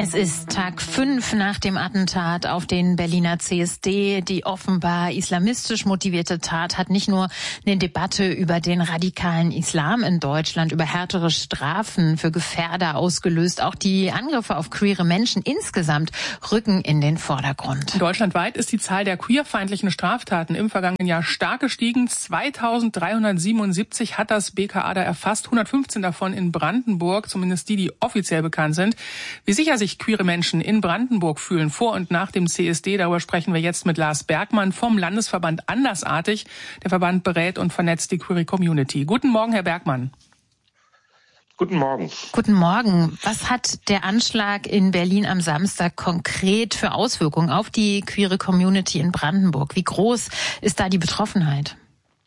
Es ist Tag 5 nach dem Attentat auf den Berliner CSD. Die offenbar islamistisch motivierte Tat hat nicht nur eine Debatte über den radikalen Islam in Deutschland, über härtere Strafen für Gefährder ausgelöst. Auch die Angriffe auf queere Menschen insgesamt rücken in den Vordergrund. Deutschlandweit ist die Zahl der queerfeindlichen Straftaten im vergangenen Jahr stark gestiegen. 2377 hat das BKA da erfasst, 115 davon in Brandenburg, zumindest die offiziell bekannt sind. Wie sicher sich queere Menschen in Brandenburg fühlen vor und nach dem CSD, darüber sprechen wir jetzt mit Lars Bergmann vom Landesverband Andersartig. Der Verband berät und vernetzt die queere Community. Guten Morgen, Herr Bergmann. Guten Morgen. Guten Morgen. Was hat der Anschlag in Berlin am Samstag konkret für Auswirkungen auf die queere Community in Brandenburg? Wie groß ist da die Betroffenheit?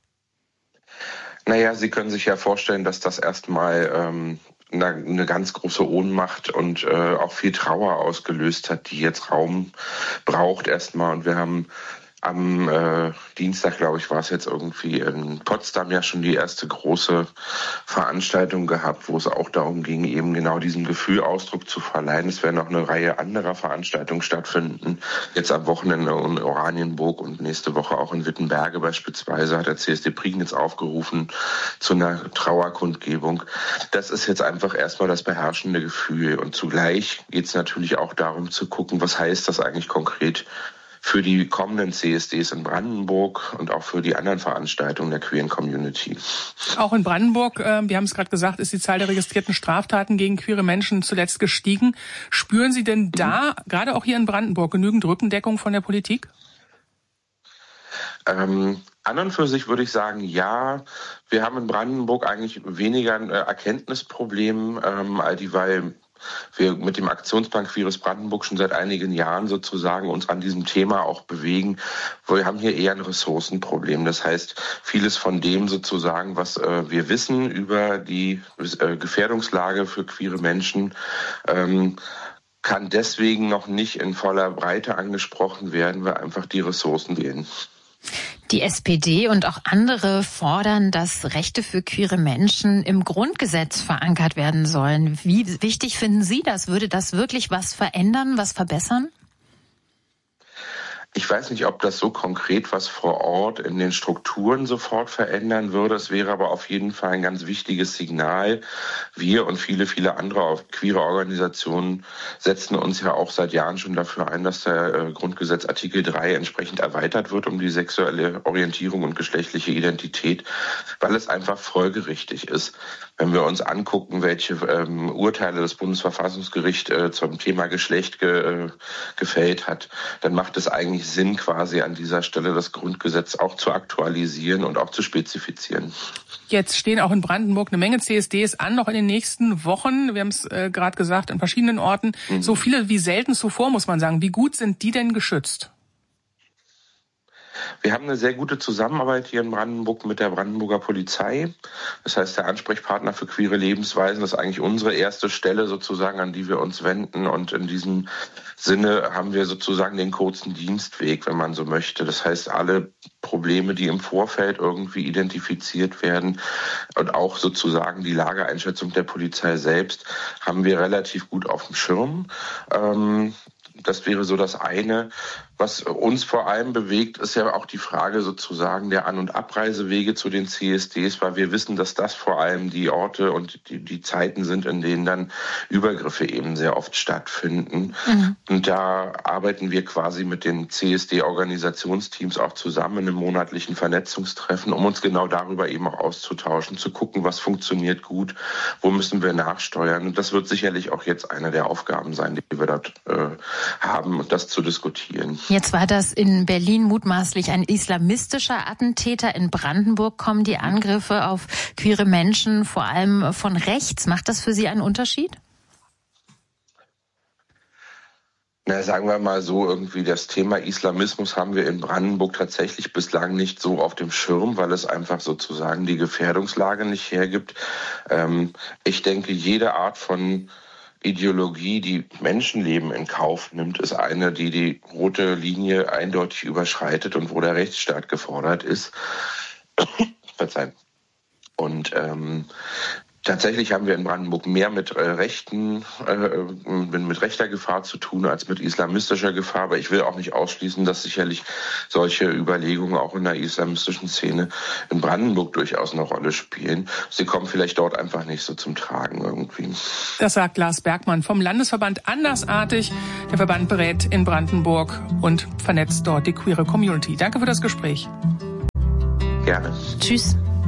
Naja, Sie können sich ja vorstellen, dass das erstmal eine ganz große Ohnmacht und auch viel Trauer ausgelöst hat, die jetzt Raum braucht erstmal. Und wir haben am Dienstag, glaube ich, war es jetzt irgendwie in Potsdam ja schon die erste große Veranstaltung gehabt, wo es auch darum ging, eben genau diesem Gefühl Ausdruck zu verleihen. Es werden noch eine Reihe anderer Veranstaltungen stattfinden. Jetzt am Wochenende in Oranienburg und nächste Woche auch in Wittenberge beispielsweise hat der CSD Prignitz aufgerufen zu einer Trauerkundgebung. Das ist jetzt einfach erstmal das beherrschende Gefühl. Und zugleich geht es natürlich auch darum zu gucken, was heißt das eigentlich konkret für die kommenden CSDs in Brandenburg und auch für die anderen Veranstaltungen der queeren Community. Auch in Brandenburg, wir haben es gerade gesagt, ist die Zahl der registrierten Straftaten gegen queere Menschen zuletzt gestiegen. Spüren Sie denn da, gerade auch hier in Brandenburg, genügend Rückendeckung von der Politik? An und für sich würde ich sagen, ja. Wir haben in Brandenburg eigentlich weniger ein Erkenntnisproblem, weil wir mit dem Aktionsplan Queeres Brandenburg schon seit einigen Jahren sozusagen uns an diesem Thema auch bewegen. Wir haben hier eher ein Ressourcenproblem. Das heißt, vieles von dem sozusagen, was wir wissen über die Gefährdungslage für queere Menschen, kann deswegen noch nicht in voller Breite angesprochen werden, weil einfach die Ressourcen fehlen. Die SPD und auch andere fordern, dass Rechte für queere Menschen im Grundgesetz verankert werden sollen. Wie wichtig finden Sie das? Würde das wirklich was verändern, was verbessern? Ich weiß nicht, ob das so konkret was vor Ort in den Strukturen sofort verändern würde. Es wäre aber auf jeden Fall ein ganz wichtiges Signal. Wir und viele, viele andere queere Organisationen setzen uns ja auch seit Jahren schon dafür ein, dass der Grundgesetz Artikel 3 entsprechend erweitert wird um die sexuelle Orientierung und geschlechtliche Identität, weil es einfach folgerichtig ist. Wenn wir uns angucken, welche Urteile das Bundesverfassungsgericht zum Thema Geschlecht gefällt hat, dann macht es eigentlich Sinn, quasi an dieser Stelle das Grundgesetz auch zu aktualisieren und auch zu spezifizieren. Jetzt stehen auch in Brandenburg eine Menge CSDs an, noch in den nächsten Wochen. Wir haben es gerade gesagt, an verschiedenen Orten. So viele wie selten zuvor, muss man sagen. Wie gut sind die denn geschützt? Wir haben eine sehr gute Zusammenarbeit hier in Brandenburg mit der Brandenburger Polizei. Das heißt, der Ansprechpartner für queere Lebensweisen ist eigentlich unsere erste Stelle sozusagen, an die wir uns wenden. Und in diesem Sinne haben wir sozusagen den kurzen Dienstweg, wenn man so möchte. Das heißt, alle Probleme, die im Vorfeld irgendwie identifiziert werden und auch sozusagen die Lageeinschätzung der Polizei selbst, haben wir relativ gut auf dem Schirm. Das wäre so das eine. Was uns vor allem bewegt, ist ja auch die Frage sozusagen der An- und Abreisewege zu den CSDs, weil wir wissen, dass das vor allem die Orte und die Zeiten sind, in denen dann Übergriffe eben sehr oft stattfinden. Und da arbeiten wir quasi mit den CSD-Organisationsteams auch zusammen in einem monatlichen Vernetzungstreffen, um uns genau darüber eben auch auszutauschen, zu gucken, was funktioniert gut, wo müssen wir nachsteuern. Und das wird sicherlich auch jetzt eine der Aufgaben sein, die wir dort haben, das zu diskutieren. Jetzt war das in Berlin mutmaßlich ein islamistischer Attentäter. In Brandenburg kommen die Angriffe auf queere Menschen vor allem von rechts. Macht das für Sie einen Unterschied? Na, sagen wir mal so, irgendwie das Thema Islamismus haben wir in Brandenburg tatsächlich bislang nicht so auf dem Schirm, weil es einfach sozusagen die Gefährdungslage nicht hergibt. Ich denke, jede Art von Ideologie, die Menschenleben in Kauf nimmt, ist eine, die die rote Linie eindeutig überschreitet und wo der Rechtsstaat gefordert ist. Verzeihen. Und Tatsächlich haben wir in Brandenburg mehr mit mit rechter Gefahr zu tun als mit islamistischer Gefahr. Aber ich will auch nicht ausschließen, dass sicherlich solche Überlegungen auch in der islamistischen Szene in Brandenburg durchaus eine Rolle spielen. Sie kommen vielleicht dort einfach nicht so zum Tragen irgendwie. Das sagt Lars Bergmann vom Landesverband Andersartig. Der Verband berät in Brandenburg und vernetzt dort die queere Community. Danke für das Gespräch. Gerne. Tschüss.